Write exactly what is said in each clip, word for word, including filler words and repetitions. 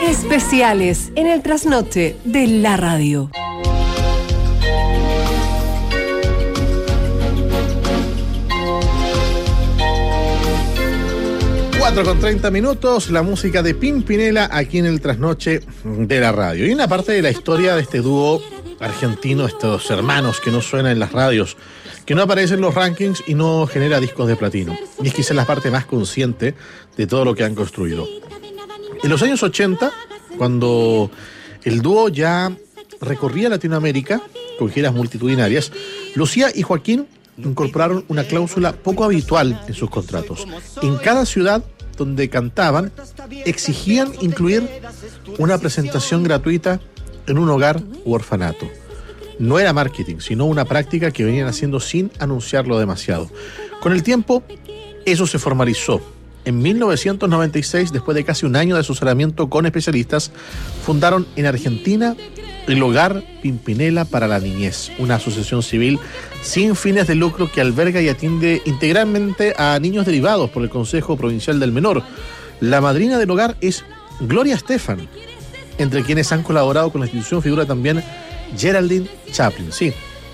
Especiales en el trasnoche de la radio. cuatro con treinta minutos, la música de Pimpinela aquí en el trasnoche de la radio. Y una parte de la historia de este dúo argentino, estos hermanos que no suenan en las radios, que no aparecen en los rankings y no genera discos de platino. Y es quizás la parte más consciente de todo lo que han construido. En los años ochenta, cuando el dúo ya recorría Latinoamérica con giras multitudinarias, Lucía y Joaquín incorporaron una cláusula poco habitual en sus contratos. En cada ciudad donde cantaban, exigían incluir una presentación gratuita en un hogar u orfanato. No era marketing, sino una práctica que venían haciendo sin anunciarlo demasiado. Con el tiempo, eso se formalizó. En mil novecientos noventa y seis, después de casi un año de asesoramiento con especialistas, fundaron en Argentina el Hogar Pimpinela para la Niñez, una asociación civil sin fines de lucro que alberga y atiende integralmente a niños derivados por el Consejo Provincial del Menor. La madrina del hogar es Gloria Estefan. Entre quienes han colaborado con la institución figura también Geraldine Chaplin, sí,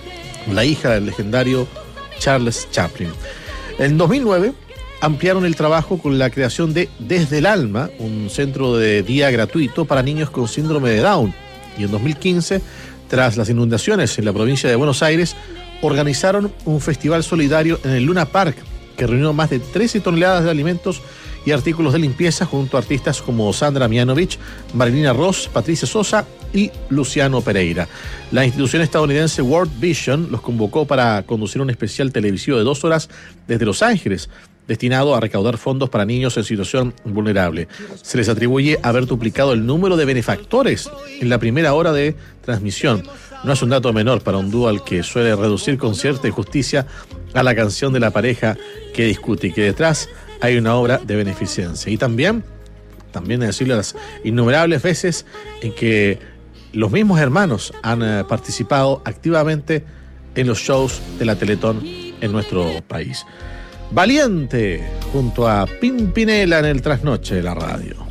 la hija del legendario Charles Chaplin. En dos mil nueve ampliaron el trabajo con la creación de Desde el Alma, un centro de día gratuito para niños con síndrome de Down. Y en dos mil quince, tras las inundaciones en la provincia de Buenos Aires, organizaron un festival solidario en el Luna Park, que reunió más de trece toneladas de alimentos y artículos de limpieza junto a artistas como Sandra Mianovich, Marilina Ross, Patricia Sosa y Luciano Pereira. La institución estadounidense World Vision los convocó para conducir un especial televisivo de dos horas desde Los Ángeles, destinado a recaudar fondos para niños en situación vulnerable. Se les atribuye haber duplicado el número de benefactores en la primera hora de transmisión. No es un dato menor para un dúo al que suele reducir con cierta injusticia a la canción de la pareja que discute y que detrás hay una obra de beneficencia. Y también, también decirle las innumerables veces en que los mismos hermanos han eh, participado activamente en los shows de la Teletón en nuestro país. Valiente, junto a Pimpinela en el trasnoche de la radio.